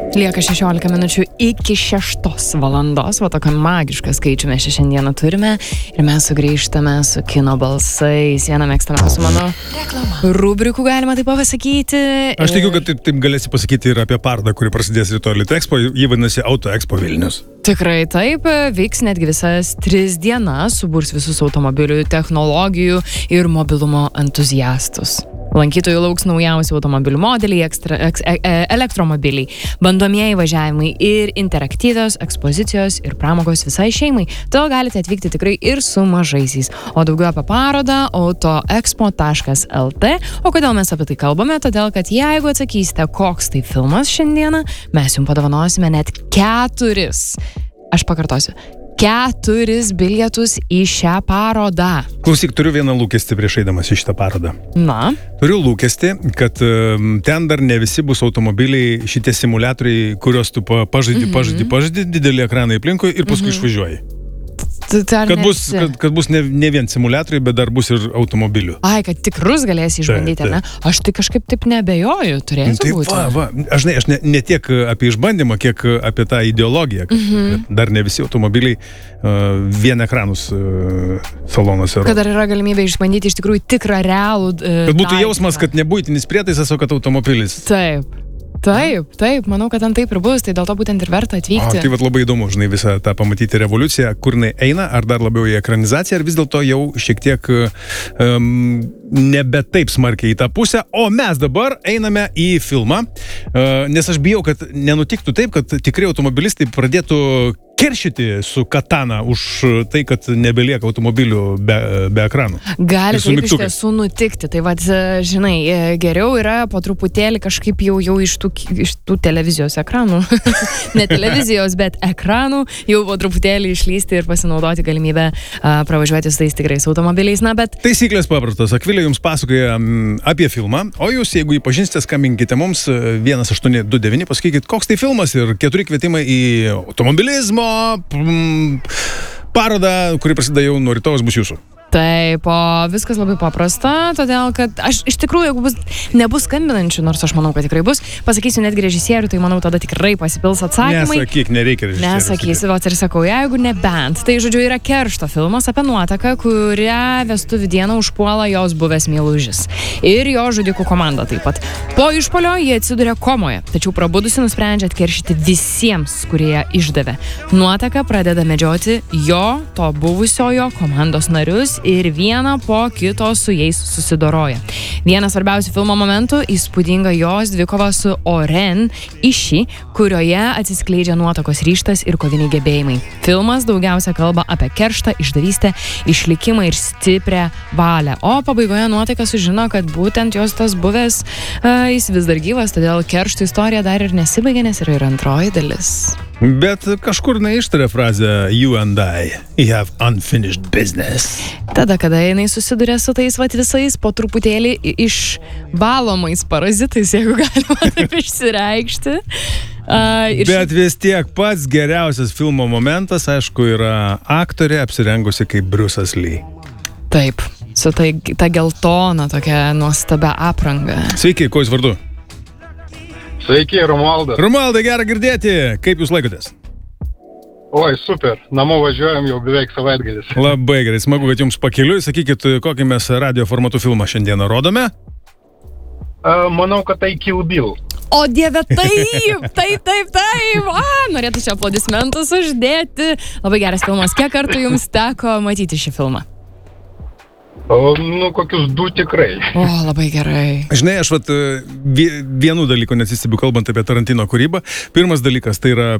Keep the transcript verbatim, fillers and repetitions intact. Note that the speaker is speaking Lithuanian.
Lieka šešiolika minučių iki šeštos valandos, va tokią magišką skaičių mes šiandieną turime ir mes sugrįžtame su kino balsais, vieną mėgstamiausių mano rubrikų, galima taip pasakyti. Aš tikiu, kad taip, taip galėsi pasakyti ir apie parodą, kuri prasidės rytoj Litexpo, jį vadinasi Auto Expo Vilnius. Tikrai taip, vyks netgi visas tris dienas, suburs visus automobilių, technologijų ir mobilumo entuziastus. Lankytojų lauks naujausi automobilių modeliai, ekstra, eks, e, e, elektromobiliai, bandomieji važiavimai ir interaktyvios ekspozicijos ir pramogos visai šeimai. Todėl galite atvykti tikrai ir su mažaisiais. O daugiau apie parodą autoexpo taškas lt. O kodėl mes apie tai kalbame? Todėl, kad jeigu atsakysite, koks tai filmas šiandieną, mes jums padovanosime net keturis. Aš pakartosiu. Keturis bilietus į šią parodą. Klausyk, turiu vieną lūkestį prieš eidamas į šitą parodą. Na? Turiu lūkestį, kad um, ten dar ne visi bus automobiliai, šitie simuliatoriai, kuriuos tu pažaidi, mm-hmm. pažaidi, pažaidi, didelį ekraną aplinkui ir paskui mm-hmm. išvažiuoji. Kad bus, kad, kad bus ne, ne vien simuliatoriai, bet dar bus ir automobilių. Ai, kad tikrus galėsi išbandyti, ar ne? Aš tai kažkaip taip nebejoju, turėtų taip, būti. Va, va. Aš, ne, aš ne, ne tiek apie išbandymą, kiek apie tą ideologiją, kad, mm-hmm. kad dar ne visi automobiliai uh, vien ekranus uh, salonuose. Kad dar yra galimybė išbandyti iš tikrųjų tikrą realų uh, kad būtų daiktą. Jausmas, kad nebūtinis prietaisas, o kad automobilis. Taip. Taip, taip, manau, kad ten taip ir bus, tai dėl to būtent ir verta atvykti. O, tai vat labai įdomu, žinai, visą tą pamatyti revoliuciją, kur jinai eina, ar dar labiau į ekranizaciją, ar vis dėlto jau šiek tiek um, nebe taip smarkiai į tą pusę, o mes dabar einame į filmą, uh, nes aš bijau, kad nenutiktų taip, kad tikrai automobilistai pradėtų keršyti su katana už tai, kad nebelieka automobilių be, be ekranų. Gali taip iš tiesų nutikti. Tai vad, žinai, geriau yra po truputėlį kažkaip jau, jau iš, tų, iš tų televizijos ekranų, ne televizijos, bet ekranų, jau po truputėlį išlysti ir pasinaudoti galimybę uh, pravažiuoti su tais tikrais automobiliais. Na, bet... Taisyklės paprastos. Akvilė jums pasakoja um, apie filmą, o jūs, jeigu jį pažinsite, skambinkite mums vienas aštuoni du devyni, pasakykit, koks tai filmas ir keturi kvietimai į automobilizmo parodą, kuri prasideda jau nuo rytojus, bus jūsų. Taip, o viskas labai paprasta, todėl, kad aš iš tikrųjų, jeigu bus, nebus skambinančių, nors aš manau, kad tikrai bus, pasakysiu netgi režisierių, tai manau, tada tikrai pasipils atsakymai. Nesakyk, nereikia režisierių. Nesakysiu, vats ir sakau, jeigu nebent. Tai, žodžiu, yra Keršto filmas apie nuotaką, kurią vestuvių dieną užpuola jos buvęs meilužis. Ir jo žudikų komanda taip pat. Po išpuolio jie atsiduria komoje, tačiau prabudusi nusprendžia atkeršyti visiems, kurie ją išdavė. Nuotaka pradeda medžioti jo, to buvusiojo komandos narius, ir vieną po kito su jais susidoroja. Vienas svarbiausių filmo momentų – įspūdinga jos dvikova su Oren Ishi, kurioje atsiskleidžia nuotakos ryžtas ir koviniai gebėjimai. Filmas daugiausia kalba apie kerštą, išdavystę, išlikimą ir stiprią valią. O pabaigoje nuotaka sužino, kad būtent jos tas buvęs uh, jis vis dar gyvas, todėl keršto istorija dar ir nesibaigė, nes yra ir antroji dalis. Bet kažkur neištarė frazę You and I, we have unfinished business. Tada, kada jinai susiduria su tais vat visais po truputėlį išvalomais parazitais, jeigu galima taip išsireikšti. Uh, Bet vis tiek pats geriausias filmo momentas, aišku, yra aktorė apsirengusi kaip Bruce'as Lee. Taip, su tai, ta geltona tokia nuostabia apranga. Sveiki, kuo jūs vardu? Sveiki, Romualdas. Romualdai, gera girdėti. Kaip jūs laikotės? Oi, super. Namo važiuojam jau beveik savaitgalis. Labai gerai, smagu, kad jums pakeliui. Sakykit, kokį mes radio formatų filmą šiandieną rodome? Uh, manau, kad tai Kill Bill. O dieve, taip, taip, taip, taip. A, norėtų čia aplodismentus uždėti. Labai geras filmas. Kiek kartų jums teko matyti šį filmą? O, nu, kokius du tikrai. O, labai gerai. Žinai, aš vat vienu dalyku nesistebiu kalbant apie Tarantino kūrybą. Pirmas dalykas, tai yra